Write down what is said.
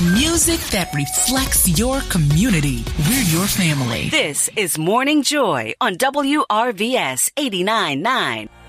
Music that reflects your community. We're your family. This is Morning Joy on WRVS 89.9.